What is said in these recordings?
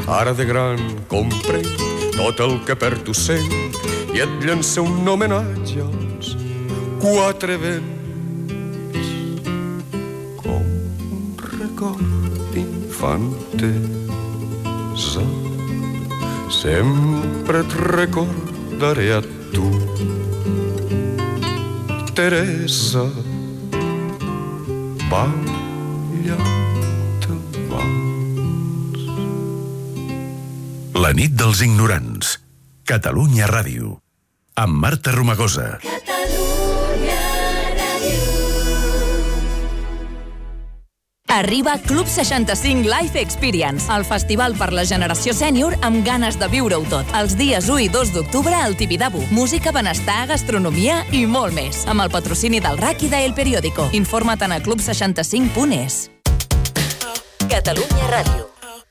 Ara de gran comprenc tot el que per tu sent i et llança un homenatge als quatre vents. Com un record d'infantesa, sempre et recordaré a tu, Teresa, ballant vals. La nit dels ignorants. Catalunya Ràdio. Amb Marta Romagosa. Arriba Club 65 Life Experience, el festival per la generació sènior amb ganes de viure-ho tot. Els dies 1 i 2 d'octubre al Tibidabo. Música, benestar, gastronomia i molt més. Amb el patrocini del RAC i de El Periódico. Informa't a club65.es. Catalunya Ràdio.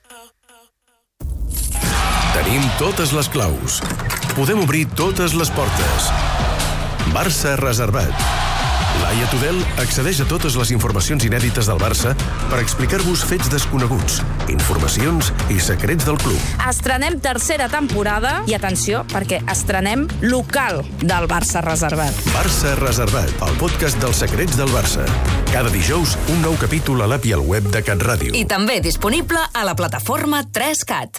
Tenim totes les claus. Podem obrir totes les portes. Barça reservat. Laia Tudel accedeix a totes les informacions inèdites del Barça per explicar-vos fets desconeguts, informacions i secrets del club. Estrenem tercera temporada i atenció, perquè estrenem local del Barça reservat. Barça reservat, el podcast dels secrets del Barça. Cada dijous, un nou capítol a l'app i al web de CatRàdio. I també disponible a la plataforma 3Cat.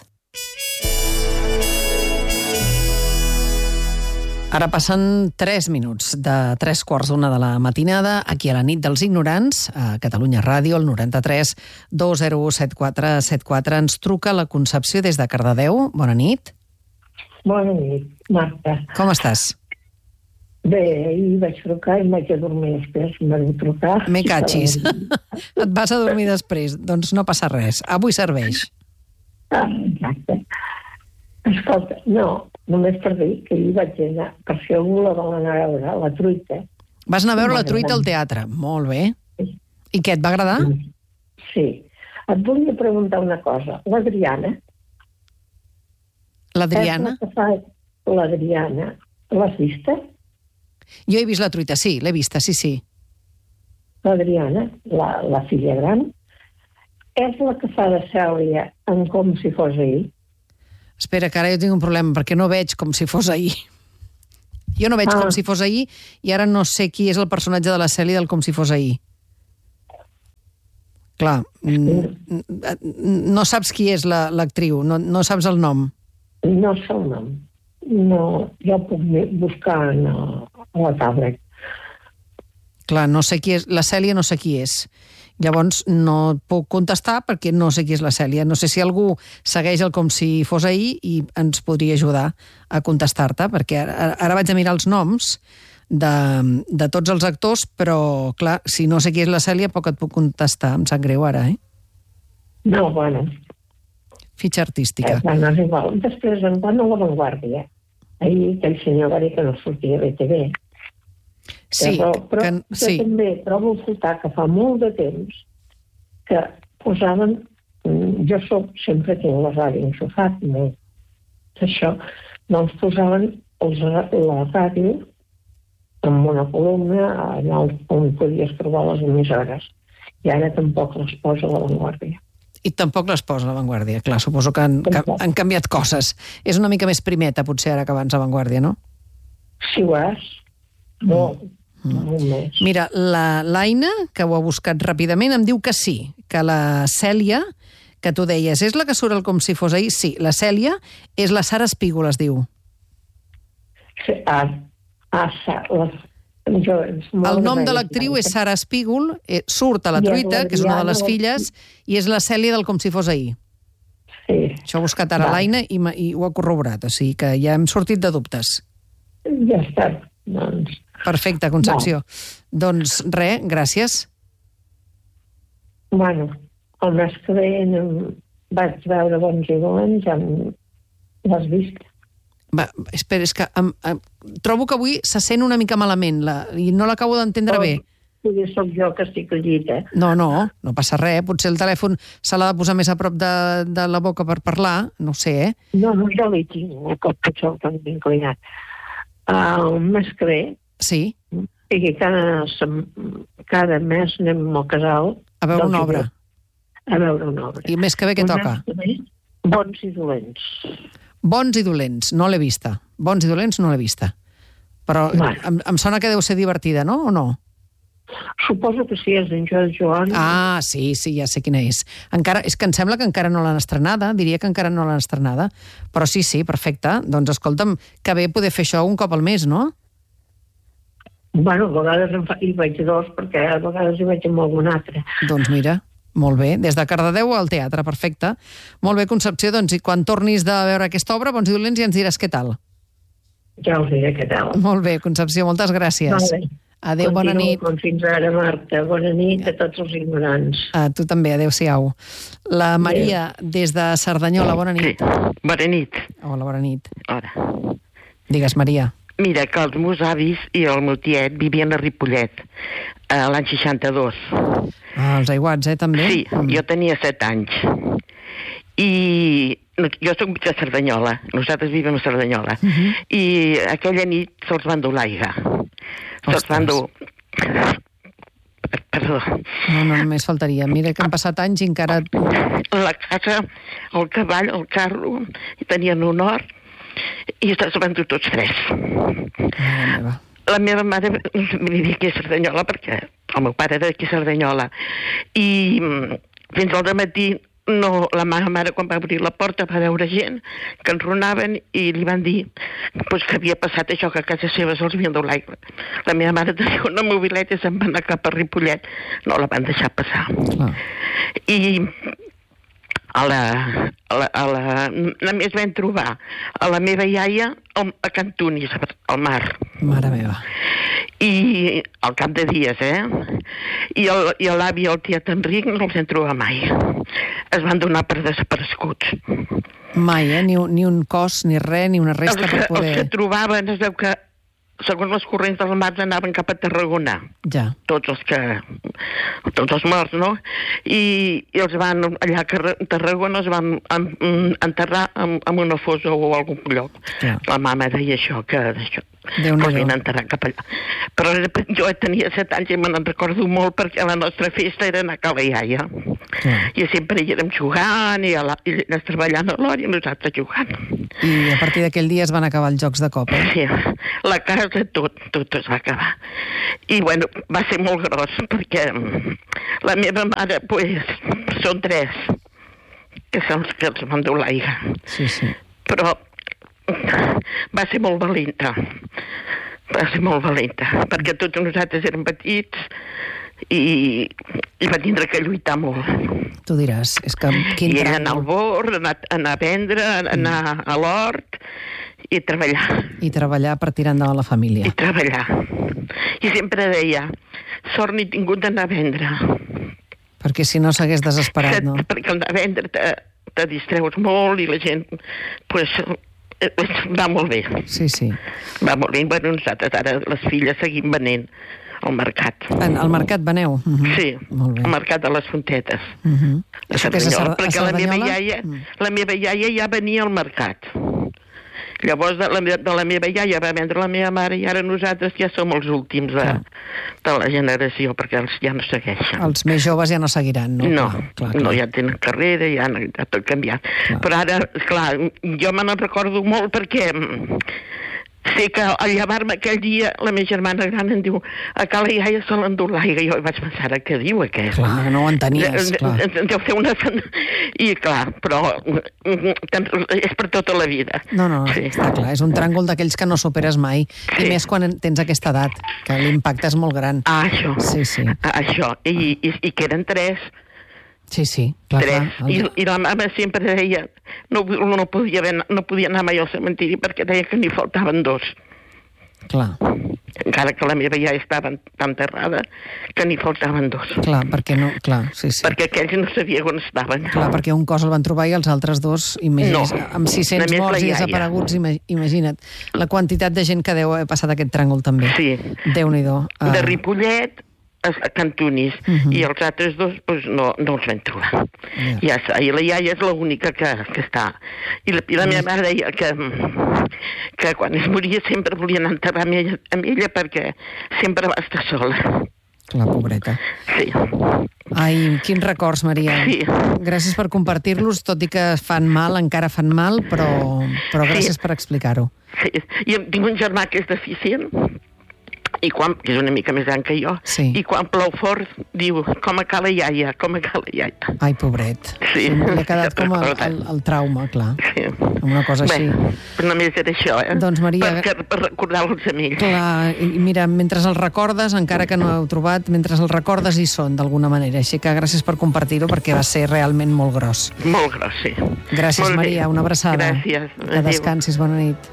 Ara passen 3 minuts de 3:15 de la matinada, aquí a la nit dels ignorants, a Catalunya Ràdio, al 93 201 7474. Ens truca la Concepció des de Cardedeu. Bona nit. Bona nit, Marta. Com estàs? Bé, ahir vaig trucar i vaig a dormir després. M'he de trucar. Me catxis. Et vas a dormir després. Doncs no passa res. Avui serveix. Ah, exacte. Escolta, no, només per dir que ahir vaig anar, per si algú la vol anar a veure, la truita. Vas anar a veure la truita al teatre. Molt bé. I què, et va agradar? Sí. Et volia preguntar una cosa. L'Adriana... L'Adriana? L'Adriana, l'has vista? Jo he vist la truita, sí, l'he vista, sí. L'Adriana, la filla gran, és la que fa de Cèlia en Com si fos ahir. Espera, que ara jo tinc un problema, perquè no veig Com si fos ahir. Jo no veig Com si fos ahir i ara no sé qui és el personatge de la Cèlia del Com si fos ahir. Clar, no saps qui és l'actriu, no saps el nom. No sé el nom. No, jo puc buscar a la tablet. Clar, no sé qui és. La Cèlia no sé qui és. Llavors no puc contestar perquè no sé qui és la Cèlia. No sé si algú segueix el Com si fos ahir i ens podria ajudar a contestar-te, perquè ara vaig a mirar els noms de tots els actors, però, clar, si no sé qui és la Cèlia, poc et puc contestar. Em sap greu ara, No, bueno. Fitxa artística. Bueno, és igual. Després, en quant a La Vanguardia, ahir aquell senyor va dir que no sortia a BTV. Sí, però sí. També trobo a faltar que fa molt de temps que posaven... Jo sempre tinc la ràdio enxufat, no? Això, doncs posaven la ràdio en una columna allà on podies trobar les emissores. I ara tampoc les posa La Vanguardia. I tampoc les posa La Vanguardia. Clar, suposo que han canviat coses. És una mica més primeta, potser, ara que abans La Vanguardia, no? Sí, ho és. Molt més. Mira, l'Aina, que ho ha buscat ràpidament, em diu que sí, que la Cèlia, que tu deies, és la que surt el Com si fos ahir? Sí, la Cèlia és la Sara Espígol, es diu. Sí, el nom de l'actriu és Sara Espígol, surt a la truita, que és una de les filles, i és la Cèlia del Com si fos ahir. Sí. Això ho ha buscat ara l'Aina i ho ha corroborat, o sigui que ja hem sortit de dubtes. Ja està, doncs... Perfecte, Concepció. Doncs res, gràcies. Bueno, el mes que ve vaig veure Bons i Dolents, ja l'has vist? Va, espera, és que trobo que avui se sent una mica malament i no l'acabo d'entendre bé. Potser soc jo que estic al llit, No passa res. Potser el telèfon se l'ha de posar més a prop de la boca per parlar, no sé, No, jo l'hi tinc, potser el tinc inclinat. El mes que ve, sí. I cada mes anem al casal. A veure una obra. A veure una obra. I el mes que ve què toca? Bons i dolents. Bons i dolents, no l'he vista. Bons i dolents no l'he vista. Però em sona que deu ser divertida, no? O no? Suposo que sí, és d'en Joan. Ah, sí, ja sé quina és. És que em sembla que encara no l'han estrenada, diria que encara no l'han estrenada, però sí, perfecte. Doncs escolta'm, que bé poder fer això un cop al mes, no? Bueno, a vegades hi vaig dos, perquè a vegades hi vaig amb algun altre. Doncs mira, molt bé. Des de Cardedeu al teatre, perfecte. Molt bé, Concepció, doncs i quan tornis de veure aquesta obra, Bons i dolents, ja ens diràs què tal. Ja us diré què tal. Molt bé, Concepció, moltes gràcies. Molt bé. Adéu, bona nit. Fins ara, Marta. Bona nit a tots els ignorants. A tu també, adéu-siau. La Maria, des de Cerdanyola, bona nit. Sí, bona nit. Hola, bona nit. Hola. Digues, Maria. Mira, que els meus avis i el meu tiet vivien a Ripollet, l'any 62. Ah, els aiguats, també? Sí, jo tenia 7 anys. I jo soc de Cerdanyola, nosaltres vivim a Cerdanyola. I aquella nit se'ls van dur l'aigua. Se'ls van dur... Perdó. No, només faltaria. Mira que han passat anys i encara... La casa, el cavall, el carro, i tenien un hort, i se'ls van dur tots 3. La meva mare vivia aquí a Cerdanyola, perquè el meu pare era aquí a Cerdanyola. I fins al dematí, la meva mare, quan va obrir la porta, va veure gent que enronaven i li van dir que havia passat això, que a casa seva se'ls havien dut l'aigua. La meva mare tenia una mobileta i se'n va anar cap a Ripollet. No la van deixar passar. I només vam trobar a la meva iaia a Can Tunis, al mar. Mare meva. I al cap de dies, I l'avi i el tiet Enric no els vam trobar mai. Es van donar per desapareguts. Mai, Ni un cos, ni res, ni una resta per poder... Els que trobaven, es veu que, segons les corrents del mar, anaven cap a Tarragona. Ja. Tots els morts, no? I els van, allà a Tarragona, els van enterrar en una fossa o algun lloc. Ja. La mama deia això, que els van enterrar cap allà. Però jo tenia 7 anys i me'n recordo molt perquè la nostra festa era anar a Cala Iaia. I sempre hi érem jugant, i elles treballant a l'hora i nosaltres jugant. I a partir d'aquell dia es van acabar els jocs de copa. Sí, la casa tot es va acabar. I bueno, va ser molt gros, perquè la meva mare, són 3, que són els que els van dur l'aigua. Sí. Però va ser molt valenta. Perquè tots nosaltres érem petits i va tindre que lluitar molt. Tu diràs, és que... I anar al bord, anar a vendre, anar a l'hort i treballar. I treballar per tirar endavant la família. I treballar. I sempre deia, sort n'he tingut d'anar a vendre. Perquè si no s'hagués desesperat, no? Perquè anar a vendre te distreus molt i la gent, va molt bé. Sí. Va molt bé. Bueno, nosaltres ara, les filles, seguim venent al mercat. Al mercat veneu? Sí, al mercat de les Fontetes. Això que és a perquè la meva iaia ja venia al mercat. Llavors de la meva iaia va vendre la meva mare i ara nosaltres ja som els últims de la generació, perquè els ja no segueixen. Els més joves ja no seguiran, no? No, ja tenen carrera, ja ha tot canviat. Però ara, esclar, jo me n'en recordo molt perquè sé que al llevar-me aquell dia la meva germana gran em diu a Cala Iaia se l'endú l'aigua, i jo vaig pensar, què diu aquest? Clar, no ho entenies, clar. Deu ser una... I clar, però és per tota la vida. No, està clar, és un tràngol d'aquells que no superes mai, i més quan tens aquesta edat, que l'impacte és molt gran. Això. Sí. Això, i que eren 3. Sí, clar. 3. I la mama sempre deia no podia anar mai al cementiri perquè deia que n'hi faltaven 2. Clar. Encara que la meva ja estava tan enterrada que n'hi faltaven 2. Clar, perquè no... Clar, sí. Perquè aquells no sabia on estaven. Clar, perquè un cos el van trobar i els altres 2, amb 600 morts i desapareguts, imagina't. La quantitat de gent que deu haver passat aquest tràngol també. Sí. Déu-n'hi-do. De Ripollet a Can Tunis, i els altres 2 no els vam trobar. Ja està, i la iaia és l'única que està. I la meva mare deia que quan es moria sempre volien enterrar amb ella perquè sempre va estar sola. Clar, pobreta. Sí. Ai, quins records, Maria. Sí. Gràcies per compartir-los, tot i que fan mal, encara fan mal, però gràcies per explicar-ho. Sí, i tinc un germà que és deficient, i que és una mica més gran que jo, i quan plou fort diu, com a cala iaia, com a cala iaia. Ai, pobret. Sí. Li ha quedat com el trauma, clar. Sí. Una cosa així. Però només era això, Doncs, Maria... Per recordar-los a ells. Clar, i mira, mentre els recordes, encara que no ho heu trobat, mentre els recordes hi són, d'alguna manera. Així que gràcies per compartir-ho, perquè va ser realment molt gros. Molt gros, sí. Gràcies, Maria, una abraçada. Gràcies. Que descansis, bona nit.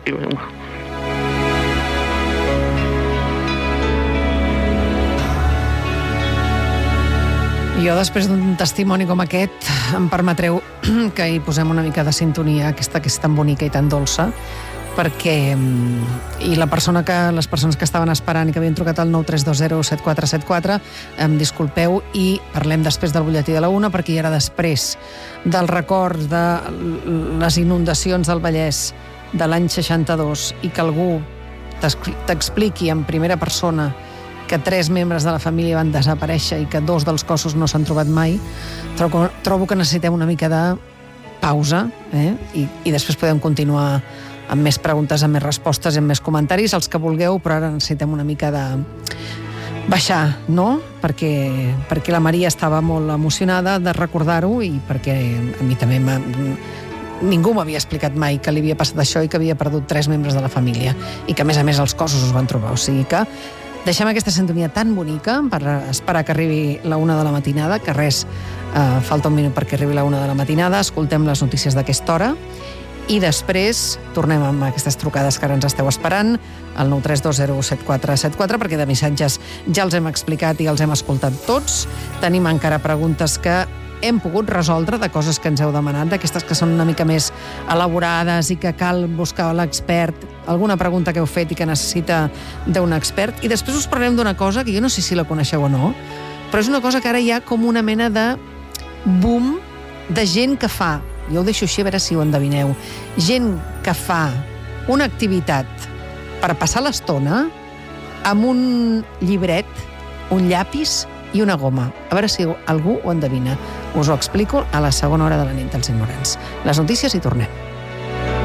Jo, després d'un testimoni com aquest, em permetreu que hi posem una mica de sintonia, aquesta que és tan bonica i tan dolça, perquè les persones que estaven esperant i que havien trucat al 932017474, em disculpeu i parlem després del butlletí de la 1, perquè hi era després del record de les inundacions del Vallès de l'any 62 i que algú t'expliqui en primera persona que 3 membres de la família van desaparèixer i que 2 dels cossos no s'han trobat mai, trobo que necessitem una mica de pausa, i després podem continuar amb més preguntes, amb més respostes i amb més comentaris, els que vulgueu, però ara necessitem una mica de baixar, no? Perquè la Maria estava molt emocionada de recordar-ho i perquè a mi també ningú m'havia explicat mai que li havia passat això i que havia perdut 3 membres de la família i que, a més, els cossos es van trobar. O sigui que deixem aquesta sintonia tan bonica per esperar que arribi la 1 de la matinada, que res, falta un minut perquè arribi la 1 de la matinada, escoltem les notícies d'aquesta hora i després tornem amb aquestes trucades que ara ens esteu esperant, al 932017474, perquè de missatges ja els hem explicat i els hem escoltat tots. Tenim encara preguntes que hem pogut resoldre, de coses que ens heu demanat, d'aquestes que són una mica més elaborades i que cal buscar l'expert, alguna pregunta que heu fet i que necessita d'un expert. I després us parlem d'una cosa que jo no sé si la coneixeu o no, però és una cosa que ara hi ha com una mena de boom de gent que fa, jo ho deixo així a veure si ho endevineu, gent que fa una activitat per passar l'estona amb un llibret, un llapis i una goma. A veure si algú ho endevina. Us ho explico a la segona hora de la nit dels ignorants. Les notícies i tornem.